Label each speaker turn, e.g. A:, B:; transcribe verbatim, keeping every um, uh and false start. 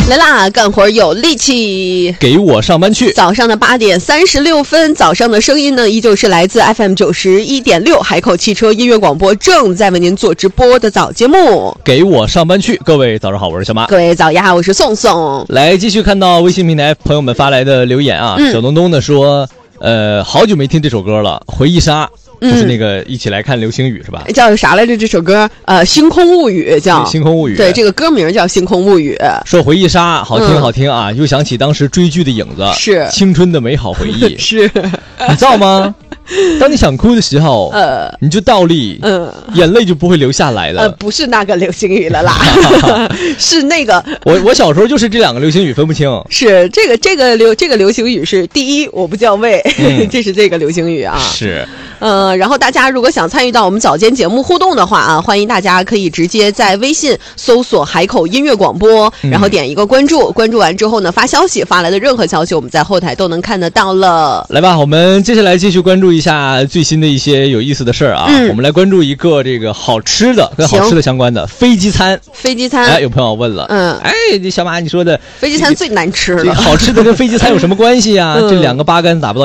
A: 来啦，干活有力气，
B: 给我上班去。
A: 早上的八点三十六分，早上的声音呢，依旧是来自 F M 九十一点六海口汽车音乐广播，正在为您做直播的早节目。
B: 给我上班去，各位早上好，我是小马。
A: 各位早呀，我是宋宋。
B: 来，继续看到微信平台朋友们发来的留言啊，嗯、小东东呢说，呃，好久没听这首歌了，回忆杀。就是那个一起来看流星雨是吧？
A: 叫啥来着？这首歌呃，《星空物语》叫
B: 《星空物语》。
A: 对，这个歌名叫《星空物语》。
B: 说回忆杀，好听好听啊！嗯、又想起当时追剧的影子，
A: 是
B: 青春的美好回忆。
A: 是，
B: 你知道吗？当你想哭的时候，呃，你就倒立，嗯、呃，眼泪就不会流下来了。
A: 呃，不是那个流星雨了啦，是那个。
B: 我我小时候就是这两个流星雨分不清。
A: 是这个这个流这个流星雨是第一，我不叫魏，嗯、这是这个流星雨啊。
B: 是。
A: 呃，然后大家如果想参与到我们早间节目互动的话啊，欢迎大家可以直接在微信搜索海口音乐广播，嗯、然后点一个关注，关注完之后呢，发消息发来的任何消息，我们在后台都能看得到了。
B: 来吧，我们接下来继续关注一下最新的一些有意思的事儿啊。嗯、我们来关注一个这个好吃的跟好吃的相关的飞机餐。
A: 飞机餐，
B: 哎，有朋友问了，嗯，哎，小马你说的
A: 飞机餐最难吃了，
B: 好吃的跟飞机餐有什么关系啊？嗯、这两个八竿子打不到